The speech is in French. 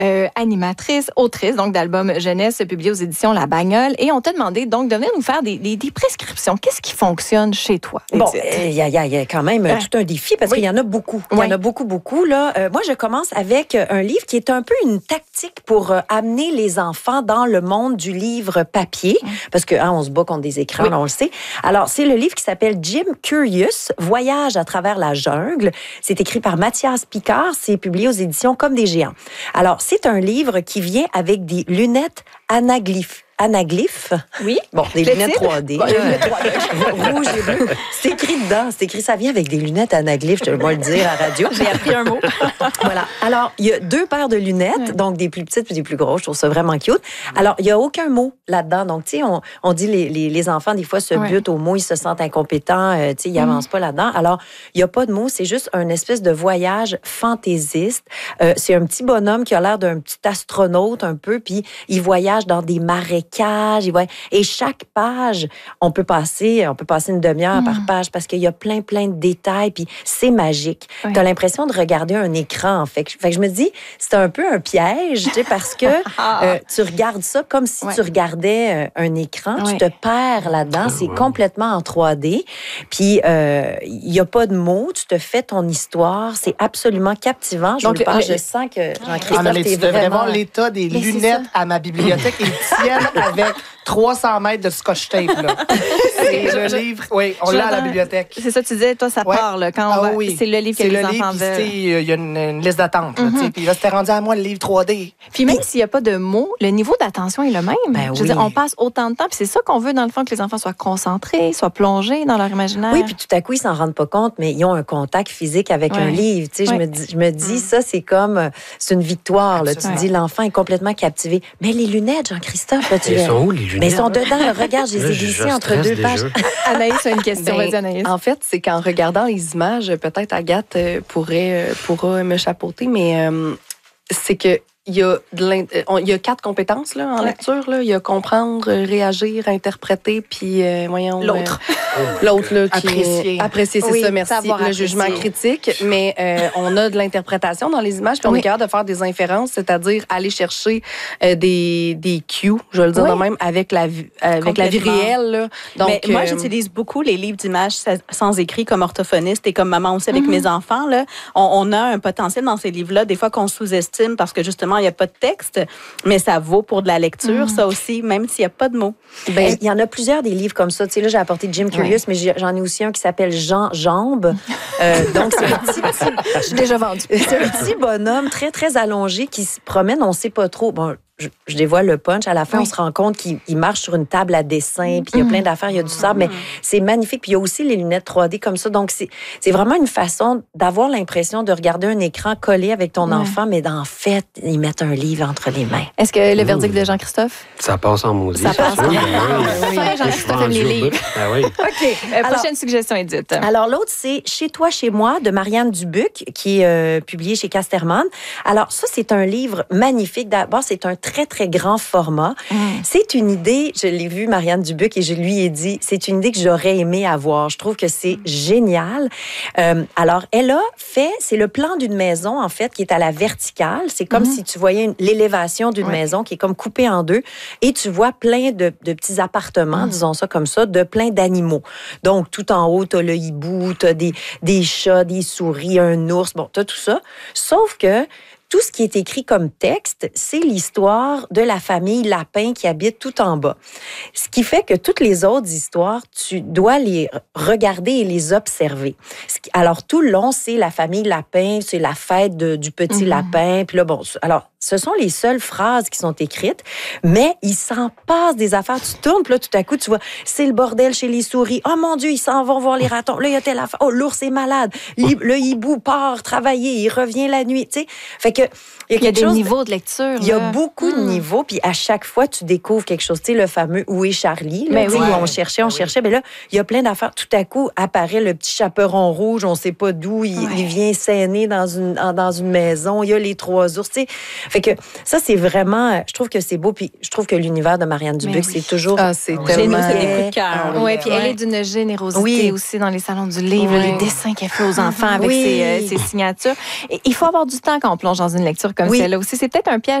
animatrice, autrice donc d'albums jeunesse publiés aux éditions La Bagnole. Et on t'a demandé donc de venir nous faire des prescriptions. Qu'est-ce qui fonctionne chez toi? Bon, il y a quand même tout un défi parce qu'il y en a beaucoup. Il y en a beaucoup. Là. Moi, je commence avec un livre qui est un peu une tactique pour amener les enfants dans le monde du livre papier. Parce que on se bat contre des écrans, là, on le sait. Alors, c'est le livre qui s'appelle Jim Curious, Voyage à travers la jungle. C'est écrit par Mathias Picard. C'est publié aux éditions Comme des géants. Alors, c'est un livre qui vient avec des lunettes anaglyphes. Oui. Bon, des lunettes 3D. Rouge et bleu. C'est écrit dedans. C'est écrit, ça vient avec des lunettes anaglyphes, je vais le dire à la radio. J'ai appris un mot. Voilà. Alors, il y a 2 paires de lunettes, donc des plus petites et des plus grosses. Je trouve ça vraiment cute. Alors, il n'y a aucun mot là-dedans. Donc, tu sais, on dit les enfants, des fois, se butent au mot, ils se sentent incompétents, tu sais, ils n'avancent pas là-dedans. Alors, il n'y a pas de mots, c'est juste un espèce de voyage fantaisiste. C'est un petit bonhomme qui a l'air d'un petit astronaute un peu, puis il voyage dans des marécages. Et chaque page, on peut passer une demi-heure par page parce qu'il y a plein de détails, puis c'est magique. Tu as l'impression de regarder un écran, en fait. Fait que je me dis, c'est un peu un piège, tu sais, parce que tu regardes ça comme si tu regardais un écran, tu te perds là-dedans, c'est complètement en 3D, puis il n'y a pas de mots, tu te fais ton histoire, c'est absolument captivant. Je sens que Jean-Christophe, tu devrais voir l'état des lunettes à ma bibliothèque, ils tiennent avec 300 mètres de scotch tape, là. C'est le livre. Oui, on l'a à la bibliothèque. C'est ça, tu disais, toi, ça part, là, quand c'est le livre que les enfants veulent. Il y a une liste d'attente, puis là, c'était rendu à moi le livre 3D. Puis même s'il n'y a pas de mots, le niveau d'attention est le même. Je veux dire, on passe autant de temps, puis c'est ça qu'on veut, dans le fond, que les enfants soient concentrés, soient plongés dans leur imaginaire. Oui, puis tout à coup, ils s'en rendent pas compte, mais ils ont un contact physique avec un livre. Tu sais, je me dis, ça, c'est comme, c'est une victoire, là. Tu dis, l'enfant est complètement captivé. Mais les lunettes, Jean-Christophe, là, Ils sont où, les lunettes? Mais ils sont dedans. Regarde, je les ai glissés entre 2 pages. Anaïs a une question. Vas-y, Anaïs. En fait, c'est qu'en regardant les images, peut-être Agathe pourra me chapeauter, mais c'est que il y a 4 compétences là, en lecture. Là. Il y a comprendre, réagir, interpréter, puis l'autre. L'autre, là, qui apprécier, c'est ça, merci. Le jugement critique. Mais on a de l'interprétation dans les images, puis on est capable de faire des inférences, c'est-à-dire aller chercher des cues, je vais le dire de même, avec la vie réelle. Là. Donc, moi, j'utilise beaucoup les livres d'images sans écrit comme orthophoniste et comme maman aussi avec mes enfants. Là. On a un potentiel dans ces livres-là, des fois qu'on sous-estime parce que justement, il n'y a pas de texte, mais ça vaut pour de la lecture, ça aussi, même s'il n'y a pas de mots. Il y en a plusieurs des livres comme ça. Tu sais, là, j'ai apporté Jim Curious, mais j'en ai aussi un qui s'appelle Jean Jambe. Donc, c'est un petit... Je suis déjà vendue. C'est un petit bonhomme très allongé qui se promène, on ne sait pas trop. Bon, je dévoile le punch. À la fin, on se rend compte qu'il marche sur une table à dessin, puis il y a plein d'affaires, il y a du sable, mais c'est magnifique. Puis il y a aussi les lunettes 3D comme ça. Donc, c'est vraiment une façon d'avoir l'impression de regarder un écran collé avec ton enfant, mais en fait, ils mettent un livre entre les mains. Est-ce que le verdict de Jean-Christophe? Ça passe en maudit. Ça passe en maudit. Jean-Christophe aime les livres. Oui. OK. Prochaine suggestion, Edith. Alors, l'autre, c'est Chez toi, chez moi, de Marianne Dubuc, qui est publié chez Casterman. Alors, ça, c'est un livre magnifique. D'abord, c'est un très grand format. C'est une idée, je l'ai vu, Marianne Dubuc, et je lui ai dit, c'est une idée que j'aurais aimé avoir. Je trouve que c'est génial. Alors, elle a fait, c'est le plan d'une maison, en fait, qui est à la verticale. C'est comme si tu voyais l'élévation d'une maison qui est comme coupée en 2, et tu vois plein de petits appartements, disons ça comme ça, de plein d'animaux. Donc, tout en haut, tu as le hibou, tu as des chats, des souris, un ours, bon, tu as tout ça. Sauf que tout ce qui est écrit comme texte, c'est l'histoire de la famille Lapin qui habite tout en bas. Ce qui fait que toutes les autres histoires, tu dois les regarder et les observer. Alors, tout le long, c'est la famille Lapin, c'est la fête du petit lapin. Puis là, bon, alors, ce sont les seules phrases qui sont écrites, mais il s'en passe des affaires. Tu tournes, puis là, tout à coup, tu vois, c'est le bordel chez les souris. Oh mon Dieu, ils s'en vont voir les ratons. Là, il y a telle affaire. Oh, l'ours est malade. Le hibou part travailler, il revient la nuit. Tu sais, fait que il y a des niveaux de lecture. Il y a beaucoup de niveaux, puis à chaque fois, tu découvres quelque chose. Tu sais, le fameux Où est Charlie? Là, où on cherchait. Mais là, il y a plein d'affaires. Tout à coup, apparaît le petit chaperon rouge. On ne sait pas d'où. Il vient s'aîner dans une maison. Il y a les 3 ours. Tu sais. Fait que ça, c'est vraiment... Je trouve que c'est beau. Puis je trouve que l'univers de Marianne Dubuc, c'est toujours... c'est tellement... C'est des coups de cœur. Oui, puis elle est d'une générosité aussi dans les salons du livre. Les dessins qu'elle fait aux enfants avec ses signatures. Et il faut avoir du temps quand on plonge dans une lecture comme celle-là aussi. C'est peut-être un piège